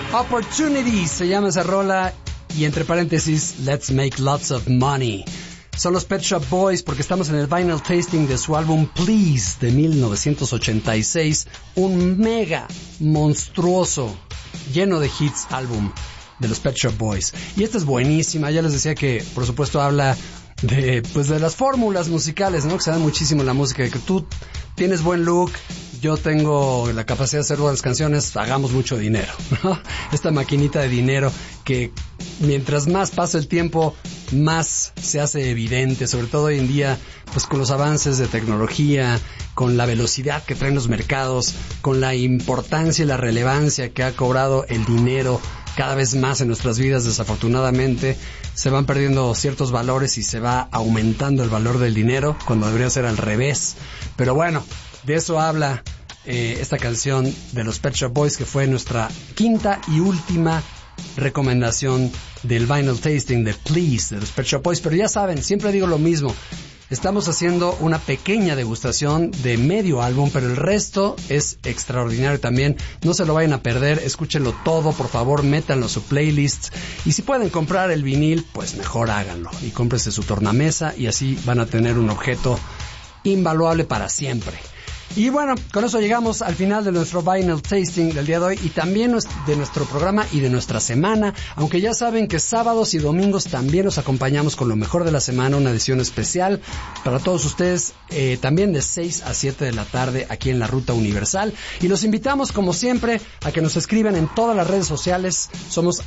Opportunity se llama esa rola y entre paréntesis, Let's Make Lots of Money. Son los Pet Shop Boys porque estamos en el vinyl tasting de su álbum Please de 1986, un mega monstruoso, lleno de hits álbum de los Pet Shop Boys. Y esta es buenísima, ya les decía que por supuesto habla de las fórmulas musicales, ¿no? Que se dan muchísimo en la música, de que tú tienes buen look, yo tengo la capacidad de hacer buenas canciones, hagamos mucho dinero, ¿no? Esta maquinita de dinero que mientras más pasa el tiempo, más se hace evidente, sobre todo hoy en día, pues con los avances de tecnología, con la velocidad que traen los mercados, con la importancia y la relevancia que ha cobrado el dinero cada vez más en nuestras vidas. Desafortunadamente se van perdiendo ciertos valores y se va aumentando el valor del dinero cuando debería ser al revés. Pero bueno, de eso habla esta canción de los Pet Shop Boys, que fue nuestra quinta y última recomendación del vinyl tasting de Please de los Pet Shop Boys. Pero ya saben, siempre digo lo mismo, estamos haciendo una pequeña degustación de medio álbum, pero el resto es extraordinario también. No se lo vayan a perder, escúchenlo todo, por favor, métanlo a su playlist. Y si pueden comprar el vinil, pues mejor háganlo. Y cómprense su tornamesa y así van a tener un objeto invaluable para siempre. Y bueno, con eso llegamos al final de nuestro vinyl tasting del día de hoy y también de nuestro programa y de nuestra semana, aunque ya saben que sábados y domingos también nos acompañamos con lo mejor de la semana, una edición especial para todos ustedes, también de 6 a 7 de la tarde aquí en la Ruta Universal, y los invitamos como siempre a que nos escriban en todas las redes sociales. Somos